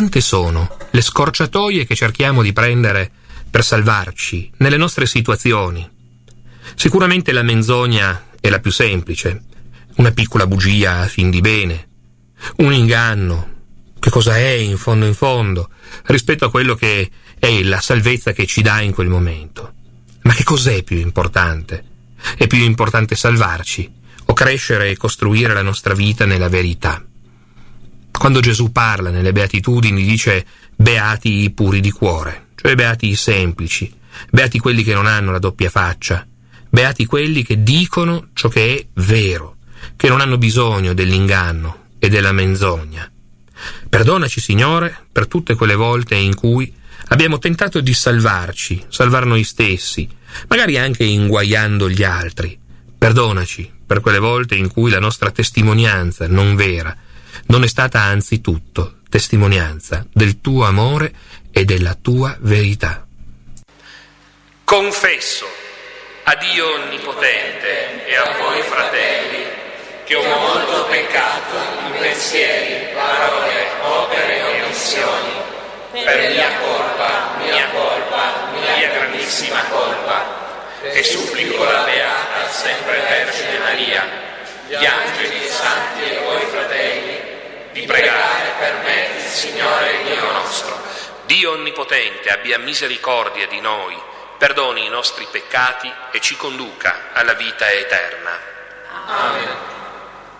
Quante sono le scorciatoie che cerchiamo di prendere per salvarci nelle nostre situazioni? Sicuramente la menzogna è la più semplice, una piccola bugia a fin di bene, un inganno. Che cosa è in fondo rispetto a quello che è la salvezza che ci dà in quel momento? Ma che cos'è più importante? È più importante salvarci o crescere e costruire la nostra vita nella verità? Quando Gesù parla nelle Beatitudini dice beati i puri di cuore, cioè beati i semplici, beati quelli che non hanno la doppia faccia, beati quelli che dicono ciò che è vero, che non hanno bisogno dell'inganno e della menzogna. Perdonaci, Signore, per tutte quelle volte in cui abbiamo tentato di salvarci, salvar noi stessi, magari anche inguaiando gli altri. Perdonaci per quelle volte in cui la nostra testimonianza non vera non è stata anzitutto testimonianza del tuo amore e della tua verità. Confesso a Dio Onnipotente e a voi fratelli che ho molto peccato in pensieri, parole, opere e omissioni, per mia colpa, mia grandissima colpa, e supplico la Beata sempre Vergine Maria, gli angeli e santi e voi fratelli, di pregare per me il Signore Dio nostro. Dio Onnipotente abbia misericordia di noi, perdoni i nostri peccati e ci conduca alla vita eterna. Amen.